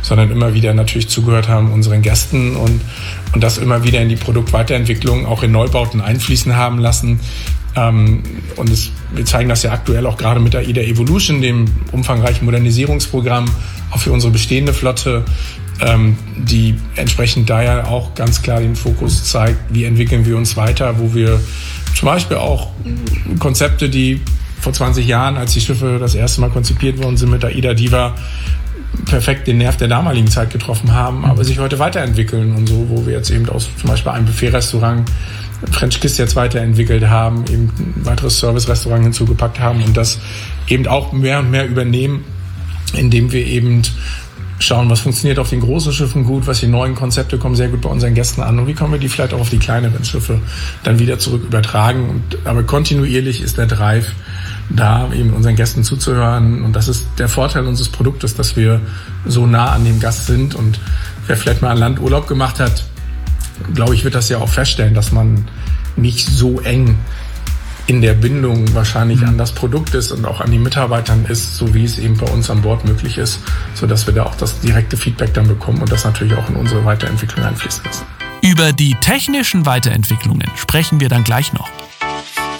sondern immer wieder natürlich zugehört haben unseren Gästen und das immer wieder in die Produktweiterentwicklung, auch in Neubauten einfließen haben lassen. Wir zeigen das ja aktuell auch gerade mit der AIDA Evolution, dem umfangreichen Modernisierungsprogramm, auch für unsere bestehende Flotte, die entsprechend da ja auch ganz klar den Fokus zeigt, wie entwickeln wir uns weiter, wo wir zum Beispiel auch Konzepte, die vor 20 Jahren, als die Schiffe das erste Mal konzipiert worden sind mit der AIDA Diva, perfekt den Nerv der damaligen Zeit getroffen haben, aber sich heute weiterentwickeln und so, wo wir jetzt eben aus zum Beispiel einem Buffet-Restaurant French Kiss jetzt weiterentwickelt haben, eben ein weiteres Service-Restaurant hinzugepackt haben und das eben auch mehr und mehr übernehmen, indem wir eben schauen, was funktioniert auf den großen Schiffen gut, was die neuen Konzepte kommen sehr gut bei unseren Gästen an und wie können wir die vielleicht auch auf die kleineren Schiffe dann wieder zurück übertragen. Aber kontinuierlich ist der Drive da, eben unseren Gästen zuzuhören und das ist der Vorteil unseres Produktes, dass wir so nah an dem Gast sind und wer vielleicht mal an Land Urlaub gemacht hat, glaube ich, wird das ja auch feststellen, dass man nicht so eng in der Bindung wahrscheinlich an das Produkt ist und auch an die Mitarbeitern ist, so wie es eben bei uns an Bord möglich ist, sodass wir da auch das direkte Feedback dann bekommen und das natürlich auch in unsere Weiterentwicklung einfließen lassen. Über die technischen Weiterentwicklungen sprechen wir dann gleich noch.